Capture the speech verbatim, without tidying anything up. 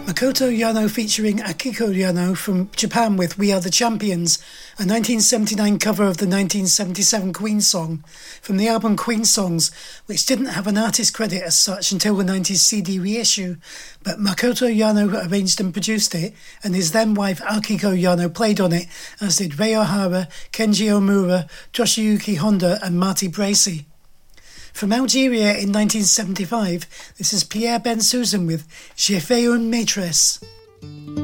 Makoto Yano featuring Akiko Yano from Japan with We Are the Champions, a nineteen seventy-nine cover of the nineteen seventy-seven Queen song from the album Queen Songs, which didn't have an artist credit as such until the nineties C D reissue, but Makoto Yano arranged and produced it, and his then wife Akiko Yano played on it, as did Rei Ohara, Kenji Omura, Toshiyuki Honda and Marty Bracey. From Algeria in nineteen seventy-five, this is Pierre Bensusan with J'ai fait une maîtresse.